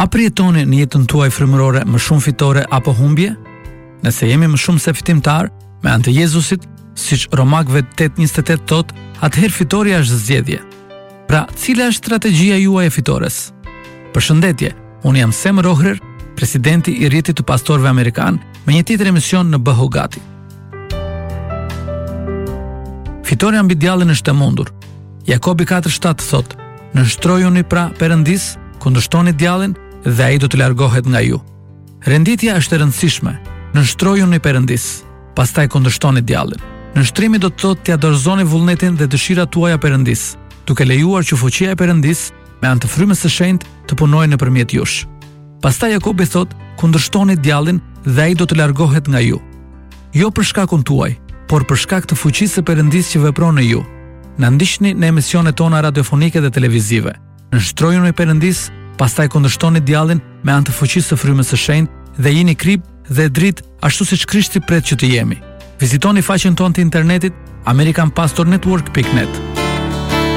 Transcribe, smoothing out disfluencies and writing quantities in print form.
A përjetoni në jetën tuaj frymërore më shumë fitore apo humbje? Nëse jemi më shumë se fitimtar, me anë të Jezusit, siç Romakëve 8:28 thot, atëherë fitoria është zgjedhje. Pra, cila është strategjia juaj e fitores? Përshëndetje, unë jam Sam Rohrer, presidenti i rrjetit të pastorëve amerikan, me një tjetër emision në Bëhu Gati. Fitoria mbi djallin është e mundur. Jakobi 4:7 thot, nënshtrojuni pra Perëndis, kundërshtoni djallin dhe ai do të largohet nga ju. Renditja është e rëndësishme. Nënshtrojuni Perëndis, pastaj kundërshtoni djallin. Nënshtrimi do të thotë t'ia dorëzoni vullnetin dhe dëshirat tuaja Perëndis, duke lejuar që fuqia e Perëndis me anë të frymës së shenjtë të punojë nëpërmjet jush. Pastaj Jakobi thot, kundërshtoni djallin dhe ai do të largohet nga ju. Jo për shkakun tuaj, por për shkak të fuqisë së Perëndis që vepron në ju. Na ndiqni në emisionet tona radiofonike dhe televizive. Nënshtrojuni Perëndis, pastaj kundërshtoni djallin me anë të fuqisë së frymës së shenjtë dhe jini krip dhe dritë ashtu siç Krishti pret që të jemi. Vizitoni faqen tonë të internetit americanpastornetwork.net.